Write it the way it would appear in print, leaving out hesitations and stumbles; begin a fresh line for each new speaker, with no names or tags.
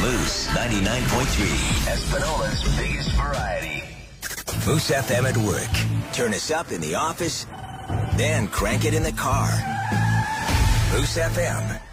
Moose 99.3, Espanola's biggest variety. Moose FM at work. Turn us up in the office, then crank it in the car. Moose FM.